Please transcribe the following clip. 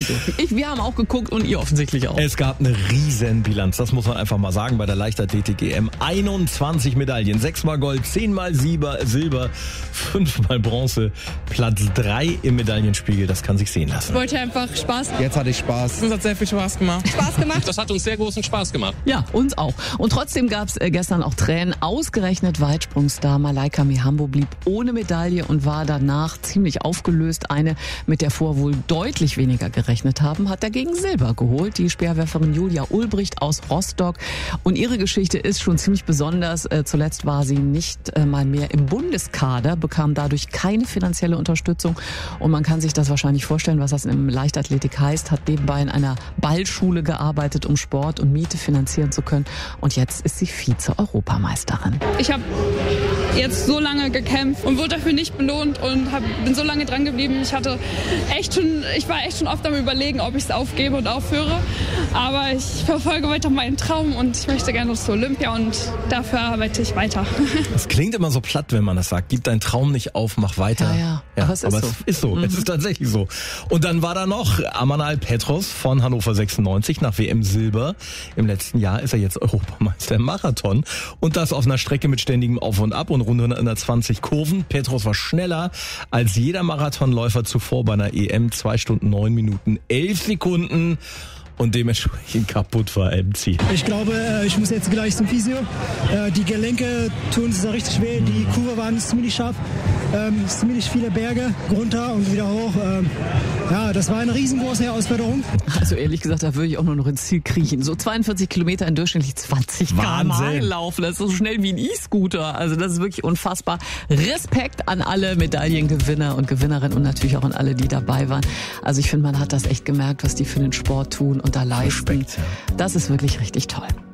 Also wir haben auch geguckt und ihr offensichtlich auch. Es gab eine Riesenbilanz, das muss man einfach mal sagen, bei der Leichtathletik-EM. 21 Medaillen, 6-mal Gold, 10-mal Silber, 5-mal Bronze, Platz 3 im Medaillenspiegel, das kann sich sehen lassen. Ich wollte einfach Spaß. Jetzt hatte ich Spaß. Es hat sehr viel Spaß gemacht. Das hat uns sehr großen Spaß gemacht. Ja, uns auch. Und trotzdem gab es gestern auch Tränen. Ausgerechnet Weitsprungstar Malaika Mihambo blieb ohne Medaille und war danach ziemlich aufgelöst. Eine, mit der vorher wohl deutlich weniger gerechnet haben, hat dagegen Silber geholt. Die Speerwerferin Julia Ulbricht aus Rostock. Und ihre Geschichte ist schon ziemlich besonders. Zuletzt war sie nicht mal mehr im Bundeskader, bekam dadurch keine finanzielle Unterstützung. Und man kann sich das wahrscheinlich vorstellen, was das im Leichtathletik heißt. Hat nebenbei in einer Ballschule gearbeitet, um Sport und Miete finanzieren zu können. Und jetzt ist sie Vize-Europameisterin. Ich habe jetzt so lange gekämpft und wurde dafür nicht belohnt und bin so lange dran geblieben. Ich war echt schon oft am Überlegen, ob ich es aufgebe und aufhöre. Aber ich verfolge weiter meinen Traum und ich möchte gerne zu Olympia und dafür arbeite ich weiter. Das klingt immer so platt, wenn man das sagt. Gib deinen Traum nicht auf, mach weiter. Ja. Aber es ist so. Es ist tatsächlich so. Und dann war da noch Amanal Petros von Hannover 96 nach WM Silber. Im letzten Jahr ist er jetzt Europameister im Marathon. Und das auf einer Strecke mit ständigem Auf und Ab und rund 120 Kurven. Petros war schneller als jeder Marathonläufer zuvor bei einer EM. 2 Stunden 9 Minuten 11 Sekunden. Und dementsprechend kaputt war MC. Ich glaube, ich muss jetzt gleich zum Physio. Die Gelenke tun es richtig weh. Die Kurve waren ziemlich scharf. Ziemlich viele Berge runter und wieder hoch. Das war eine riesengroße Herausforderung. Also ehrlich gesagt, da würde ich auch nur noch ins Ziel kriechen. So 42 Kilometer in durchschnittlich 20 km/h laufen. Das ist so schnell wie ein E-Scooter. Also das ist wirklich unfassbar. Respekt an alle Medaillengewinner und Gewinnerinnen und natürlich auch an alle, die dabei waren. Also ich finde, man hat das echt gemerkt, was die für den Sport tun und da leisten. Respekt, ja. Das ist wirklich richtig toll.